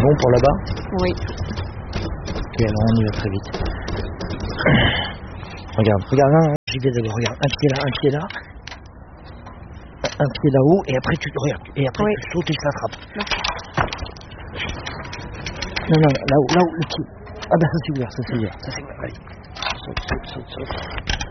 bon pour là-bas? Oui. Ok, alors on y va très vite. Regarde, non, j'y vais d'abord, regarde, un pied là, un pied là-haut, et après tu sautes et je t'attrape. Non, là-haut, le pied. Ah bah ça c'est ouvert, allez. Saute.